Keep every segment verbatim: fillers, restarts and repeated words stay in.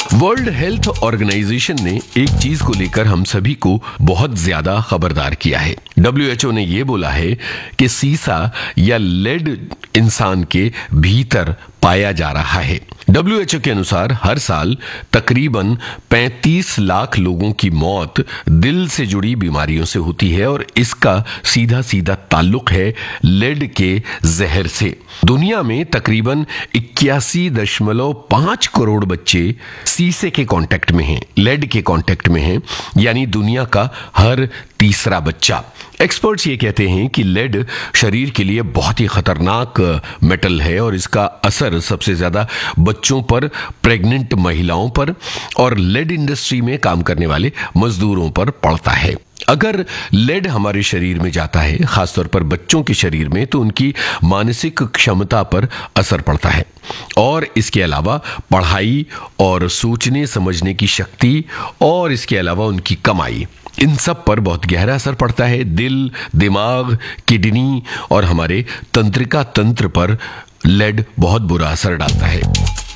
World health organisation ने एक चीज को लेकर हम सभी को बहुत ज्यादा खबरदार किया है। डब्ल्यू एच ओ ने यह बोला है कि सीसा या लेड इंसान के भीतर पाया जा रहा है। डब्ल्यू एच ओ के अनुसार हर साल तकरीबन पैंतीस लाख लोगों की मौत दिल से जुड़ी बीमारियों से होती है और इसका सीधा सीधा ताल्लुक है लेड के जहर से। दुनिया में तकरीबन इक्यासी दशमलव पांच करोड़ बच्चे सीसे के कांटेक्ट में हैं, लेड के कांटेक्ट में हैं, यानी दुनिया का हर तीसरा बच्चा। एक्सपर्ट्स ये कहते हैं कि लेड शरीर के लिए बहुत ही खतरनाक मेटल है और इसका असर सबसे ज्यादा बच्चों पर, प्रेग्नेंट महिलाओं पर और लेड इंडस्ट्री में काम करने वाले मजदूरों पर पड़ता है। अगर लेड हमारे शरीर में जाता है, खासतौर पर बच्चों के शरीर में, तो उनकी मानसिक क्षमता पर असर पड़ता है और इसके अलावा पढ़ाई और सोचने समझने की शक्ति और इसके अलावा उनकी कमाई, इन सब पर बहुत गहरा असर पड़ता है। दिल, दिमाग, किडनी और हमारे तंत्रिका तंत्र पर लेड बहुत बुरा असर डालता है।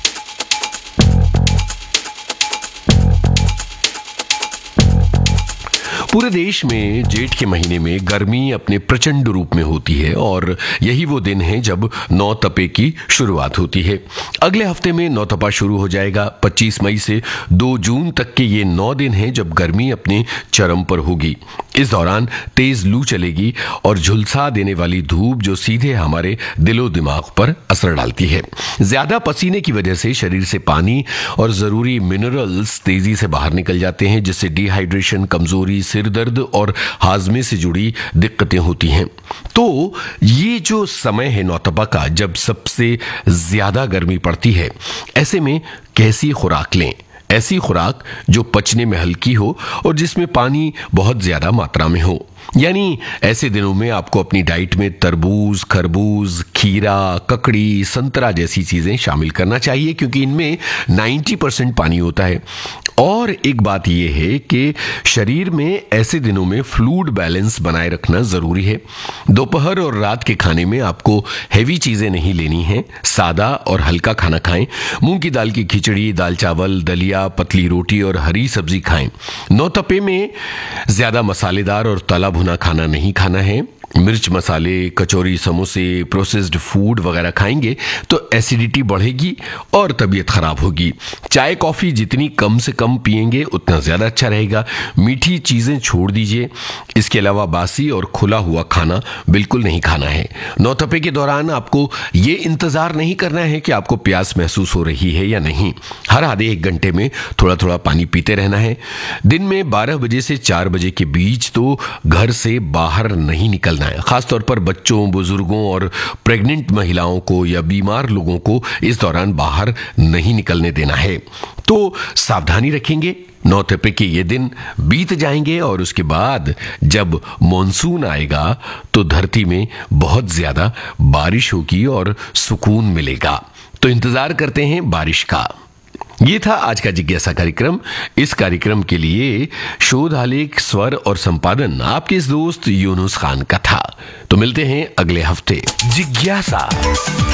पूरे देश में जेठ के महीने में गर्मी अपने प्रचंड रूप में होती है और यही वो दिन है जब नौ तपे की शुरुआत होती है। अगले हफ्ते में नौ तपा शुरू हो जाएगा। पच्चीस मई से दो जून तक के ये नौ दिन हैं जब गर्मी अपने चरम पर होगी। इस दौरान तेज लू चलेगी और झुलसा देने वाली धूप जो सीधे हमारे दिलो दिमाग पर असर डालती है। ज्यादा पसीने की वजह से शरीर से पानी और जरूरी मिनरल्स तेजी से बाहर निकल जाते हैं, जिससे डिहाइड्रेशन, कमजोरी, सिर दर्द और हाजमे से जुड़ी दिक्कतें होती हैं। तो ये जो समय है नौतपा का, जब सबसे ज्यादा गर्मी पड़ती है, ऐसे में कैसी खुराक लें? ऐसी खुराक जो पचने में हल्की हो और जिसमें पानी बहुत ज्यादा मात्रा में हो। यानी ऐसे दिनों में आपको अपनी डाइट में तरबूज, खरबूज, खीरा, ककड़ी, संतरा जैसी चीजें शामिल करना चाहिए, क्योंकि इनमें नब्बे परसेंट पानी होता है। और एक बात यह है कि शरीर में ऐसे दिनों में फ्लूइड बैलेंस बनाए रखना जरूरी है। दोपहर और रात के खाने में आपको हैवी चीजें नहीं लेनी है, सादा और हल्का खाना खाएं। मूंग की दाल की खिचड़ी, दाल चावल, दलिया, पतली रोटी और हरी सब्जी खाएं। नौतपे में ज्यादा मसालेदार और तला भुना खाना नहीं खाना है। मिर्च मसाले, कचौरी, समोसे, प्रोसेस्ड फूड वगैरह खाएंगे तो एसिडिटी बढ़ेगी और तबीयत खराब होगी। चाय कॉफी जितनी कम से कम पिएंगे उतना ज्यादा अच्छा रहेगा। मीठी चीजें छोड़ दीजिए। इसके अलावा बासी और खुला हुआ खाना बिल्कुल नहीं खाना है। नौतपे के दौरान आपको ये इंतजार नहीं करना है कि आपको प्यास महसूस हो रही है या नहीं। हर आधे एक घंटे में थोड़ा थोड़ा पानी पीते रहना है। दिन में बारह बजे से चार बजे के बीच तो घर से बाहर नहीं निकलना है। खासतौर पर बच्चों, बुजुर्गों और प्रेग्नेंट महिलाओं को या बीमार लोगों को इस दौरान बाहर नहीं निकलने देना है। तो सावधानी रखेंगे, नौतपे के ये दिन बीत जाएंगे और उसके बाद जब मॉनसून आएगा तो धरती में बहुत ज्यादा बारिश होगी और सुकून मिलेगा। तो इंतजार करते हैं बारिश का। ये था आज का जिज्ञासा कार्यक्रम। इस कार्यक्रम के लिए शोध, आलेख, स्वर और संपादन आपके इस दोस्त यूनुस खान का था। तो मिलते हैं अगले हफ्ते। जिज्ञासा।